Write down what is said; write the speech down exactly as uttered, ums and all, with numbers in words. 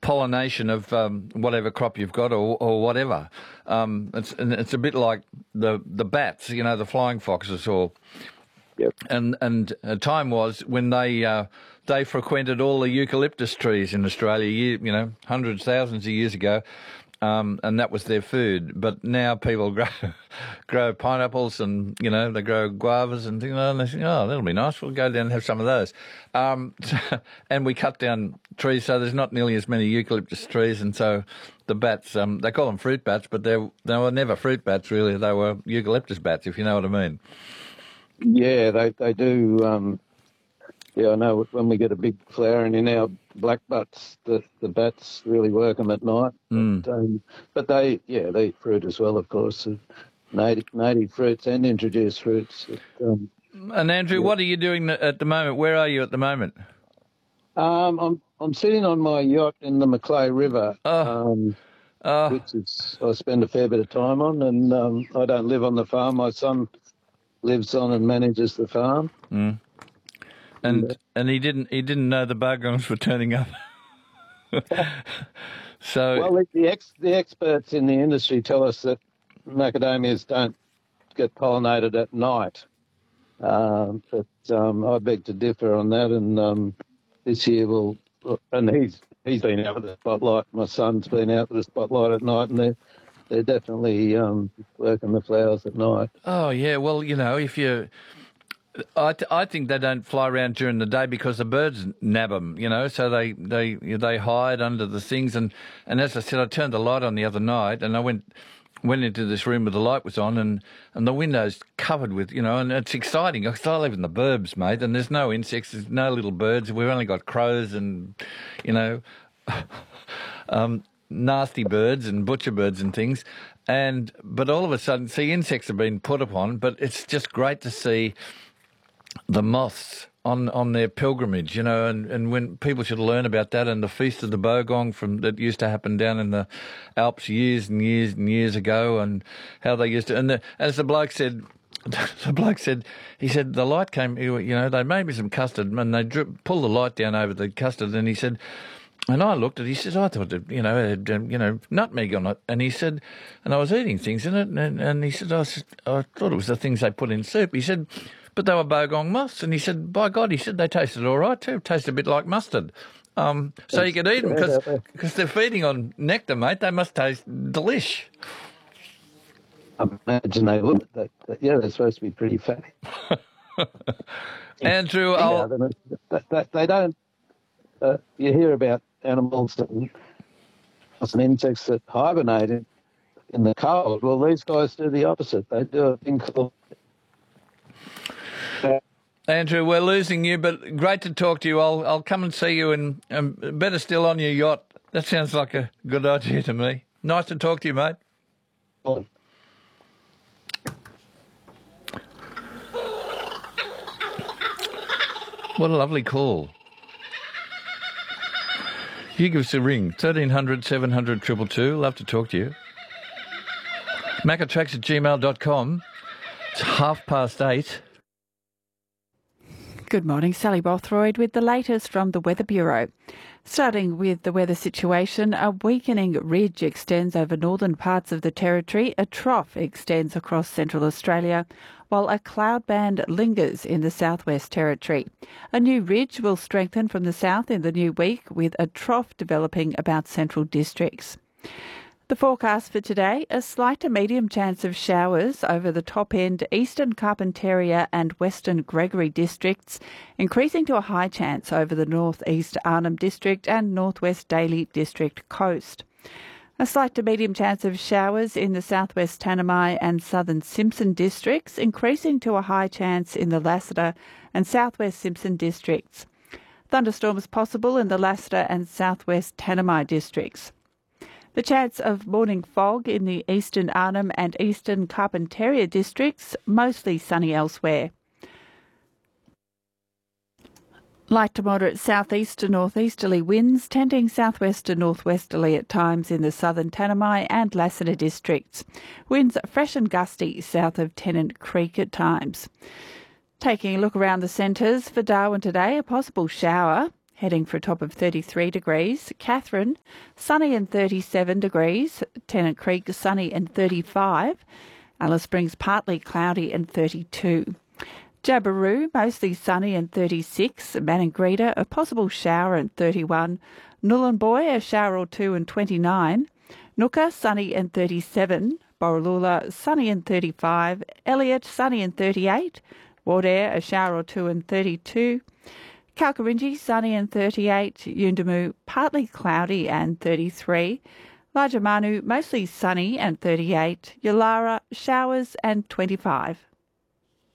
pollination of um, whatever crop you've got or, or whatever. Um, it's and it's a bit like the the bats, you know, the flying foxes, or Yep. and and a time was when they uh, they frequented all the eucalyptus trees in Australia, you, you know, hundreds, thousands of years ago. Um, and that was their food. But now people grow grow pineapples and, you know, they grow guavas and things like that. And they think, oh, that'll be nice. We'll go down and have some of those. Um, and we cut down trees, so there's not nearly as many eucalyptus trees. And so the bats, um, they call them fruit bats, but they they were never fruit bats, really. They were eucalyptus bats, if you know what I mean. Yeah, they, they do. Um, yeah, I know when we get a big flowering in our black butts, the, the bats really work them at night. Mm. But, um, but they, yeah, they eat fruit as well, of course, of native, native fruits and introduced fruits. Um, and Andrew, yeah. what are you doing at the moment? Where are you at the moment? Um, I'm I'm sitting on my yacht in the Macleay River, Oh. um, Oh. which is I spend a fair bit of time on, and um, I don't live on the farm. My son lives on and manages the farm. Mm. And Yeah. and he didn't he didn't know the bogongs were turning up. So Well, the, the ex the experts in the industry tell us that macadamias don't get pollinated at night, um, but um, I beg to differ on that. And um, this year we'll, and he's he's been out with the spotlight. My son's been out with the spotlight at night, and they're they're definitely um, working the flowers at night. oh yeah, well, you know, if you I, th- I think they don't fly around during the day because the birds nab them, you know, so they, they they hide under the things. And, and as I said, I turned the light on the other night and I went went into this room where the light was on and, and the window's covered with, you know, and it's exciting because I live in the burbs, mate, and there's no insects, there's no little birds. We've only got crows and, you know, um, nasty birds and butcher birds and things. And but all of a sudden, see, insects have been put upon, but it's just great to see the moths on, on their pilgrimage, you know, and, and when people should learn about that and the Feast of the Bogong from that used to happen down in the Alps years and years and years ago, and how they used to, and the, as the bloke said, the bloke said, he said the light came, you know, they made me some custard and they drip, pulled the light down over the custard, and he said, and I looked at it, he says, I thought, it, you know, it had, um, you know, nutmeg on it. And he said, and I was eating things in it, and, and he said, I, was, I thought it was the things they put in soup. He said, but they were bogong moths. And he said, by God, he said, they tasted all right too. Tasted a bit like mustard. Um, so you could eat them because they're feeding on nectar, mate. They must taste delish. I imagine they would. They, they, yeah, they're supposed to be pretty fatty. Andrew, yeah, I'll... they, they, they don't. Uh, you hear about animals and, and insects that hibernate in, in the cold. Well, these guys do the opposite. They do a thing called. Uh, Andrew, we're losing you, but great to talk to you. I'll I'll come and see you, and, and better still on your yacht. That sounds like a good idea to me. Nice to talk to you, mate. well, What a lovely call. You give us a ring, thirteen hundred, seven hundred, two two two. Love to talk to you. macatracks at gmail dot com. It's half past eight. Good morning, Sally Bothroyd with the latest from the Weather Bureau. Starting with the weather situation, a weakening ridge extends over northern parts of the territory, a trough extends across central Australia, while a cloud band lingers in the southwest territory. A new ridge will strengthen from the south in the new week, with a trough developing about central districts. The forecast for today, a slight to medium chance of showers over the top end eastern Carpentaria and western Gregory districts, increasing to a high chance over the northeast Arnhem district and northwest Daly district coast. A slight to medium chance of showers in the southwest Tanami and southern Simpson districts, increasing to a high chance in the Lassiter and southwest Simpson districts. Thunderstorms possible in the Lassiter and southwest Tanami districts. The chance of morning fog in the eastern Arnhem and eastern Carpentaria districts, mostly sunny elsewhere. Light to moderate southeast to northeasterly winds, tending southwest to northwesterly at times in the southern Tanami and Lassiter districts. Winds fresh and gusty south of Tennant Creek at times. Taking a look around the centres, for Darwin today, a possible shower. heading for a top of thirty-three degrees. Catherine, sunny and thirty-seven degrees. Tennant Creek, sunny and thirty-five. Alice Springs, partly cloudy and thirty-two. Jabiru, mostly sunny and thirty-six. Maningrida, a possible shower and thirty-one. Nhulunbuy, a shower or two and twenty-nine. Nooka, sunny and thirty-seven. Borroloola, sunny and thirty-five. Elliot, sunny and thirty-eight. Wardair, a shower or two and thirty-two. Kalkarinji, sunny and thirty-eight. Yuendumu, partly cloudy and thirty-three. Lajamanu, mostly sunny and thirty-eight. Yulara, showers and twenty-five.